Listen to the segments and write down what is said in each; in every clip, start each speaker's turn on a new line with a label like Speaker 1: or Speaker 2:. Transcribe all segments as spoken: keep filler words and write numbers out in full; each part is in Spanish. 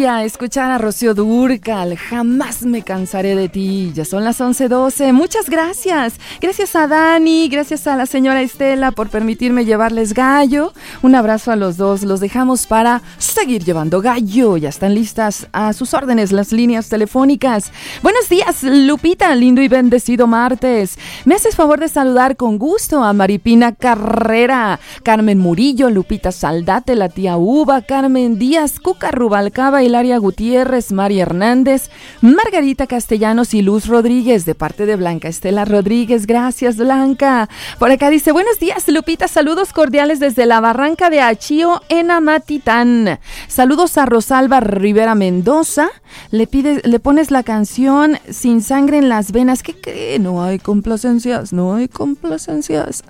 Speaker 1: delicia escuchar a Rocío Dúrcal. Jamás me cansaré de ti. Ya son las once doce. Muchas gracias. Gracias a Dani, gracias a la señora Estela por permitirme llevarles gallo. Un abrazo a los dos. Los dejamos para seguir llevando gallo. Ya están listas a sus órdenes las líneas telefónicas. Buenos días, Lupita. Lindo y bendecido martes. Me haces favor de saludar con gusto a Maripina Carrera, Carmen Murillo, Lupita Saldate, la tía Uva, Carmen Díaz, Cuca Rubalcaba, Hilaria Gutiérrez, María Hernández, Margarita Castellanos y Luz Rodríguez, de parte de Blanca Estela Rodríguez. Gracias, Blanca. Por acá dice, buenos días, Lupita, saludos cordiales desde la Barranca de Achío, en Amatitán. Saludos a Rosalba Rivera Mendoza. Le pides, le pones la canción Sin Sangre en las Venas. ¿Qué cree? No hay complacencias, no hay complacencias.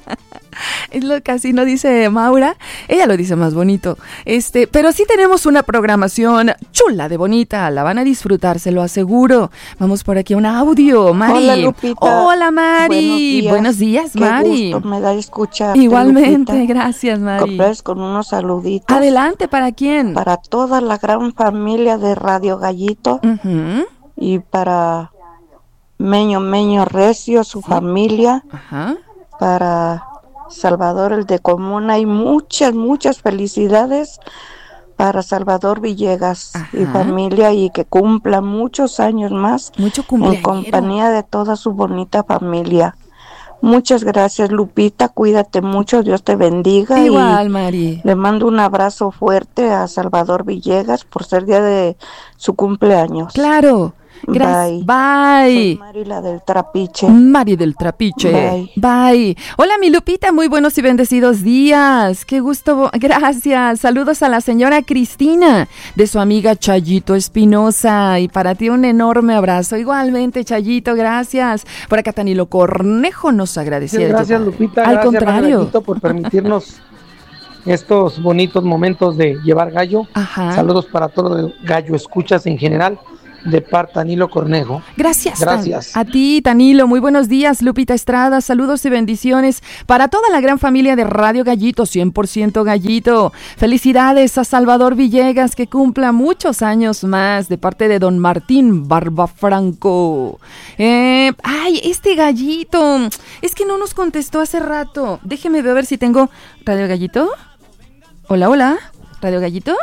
Speaker 1: Es lo que así no dice Maura, ella lo dice más bonito. Este, pero sí tenemos una programación chula de bonita, la van a disfrutar, se lo aseguro. Vamos por aquí a un audio, Mari.
Speaker 2: Hola, Lupita.
Speaker 1: Hola, Mari.
Speaker 2: Buenos días,
Speaker 1: Buenos días, Mari.
Speaker 2: Qué gusto me da escuchar.
Speaker 1: Igualmente, Lupita. Gracias, Mari.
Speaker 2: Compres con unos saluditos.
Speaker 1: Adelante, ¿para quién?
Speaker 2: Para toda la gran familia de Radio Gallito.
Speaker 1: Uh-huh.
Speaker 2: Y para Meño Meño Recio, su sí. familia.
Speaker 1: Ajá.
Speaker 2: Para Salvador el de Comuna y muchas, muchas felicidades para Salvador Villegas. Ajá. Y familia, y que cumpla muchos años más.
Speaker 1: Mucho cumpleañero.
Speaker 2: En compañía de toda su bonita familia. Muchas gracias, Lupita, cuídate mucho, Dios te bendiga.
Speaker 1: Igual, y Mari.
Speaker 2: Le mando un abrazo fuerte a Salvador Villegas por ser día de su cumpleaños.
Speaker 1: Claro. Gracias. Bye. Bye.
Speaker 2: Soy Mari, la del Trapiche.
Speaker 1: Mari del Trapiche.
Speaker 2: Bye.
Speaker 1: Bye. Hola, mi Lupita, muy buenos y bendecidos días. Qué gusto. Gracias. Saludos a la señora Cristina, de su amiga Chayito Espinosa. Y para ti un enorme abrazo. Igualmente, Chayito, gracias. Por acá Tanilo Cornejo nos agradecía.
Speaker 3: Sí, gracias, Lupita.
Speaker 1: Al
Speaker 3: gracias,
Speaker 1: contrario.
Speaker 3: por permitirnos estos bonitos momentos de llevar gallo.
Speaker 1: Ajá.
Speaker 3: Saludos para todos los gallo escuchas en general. De parte Tanilo Cornejo.
Speaker 1: Gracias.
Speaker 3: Gracias.
Speaker 1: Tan, a ti, Tanilo. Muy buenos días, Lupita Estrada. Saludos y bendiciones para toda la gran familia de Radio Gallito, cien por ciento Gallito. Felicidades a Salvador Villegas, que cumpla muchos años más, de parte de don Martín Barbafranco. Eh, ay, este Gallito. Es que no nos contestó hace rato. Déjeme ver si tengo Radio Gallito. Hola, hola. Radio Gallito.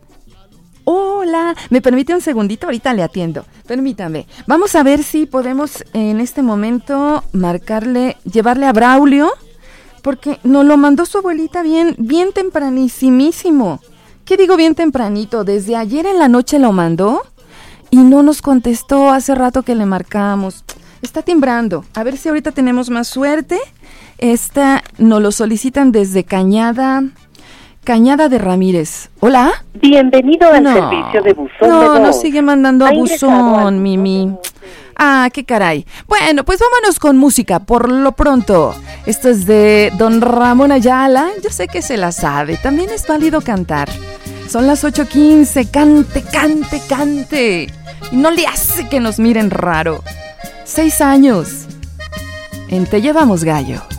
Speaker 1: Hola, ¿me permite un segundito? Ahorita le atiendo. Permítame. Vamos a ver si podemos en este momento marcarle, llevarle a Braulio, porque nos lo mandó su abuelita bien, bien tempranísimísimo. ¿Qué digo bien tempranito? Desde ayer en la noche lo mandó y no nos contestó hace rato que le marcamos. Está timbrando. A ver si ahorita tenemos más suerte. Esta nos lo solicitan desde Cañada... Cañada de Ramírez. ¿Hola?
Speaker 4: Bienvenido al
Speaker 1: no,
Speaker 4: servicio de buzón
Speaker 1: no,
Speaker 4: de voz.
Speaker 1: No, nos sigue mandando a
Speaker 4: ha
Speaker 1: buzón, Mimi. Ah, qué caray. Bueno, pues vámonos con música por lo pronto. Esto es de don Ramón Ayala. Yo sé que se la sabe. También es válido cantar. Son las ocho quince. Cante, cante, cante. Y no le hace que nos miren raro. Seis años. En Te Llevamos Gallo.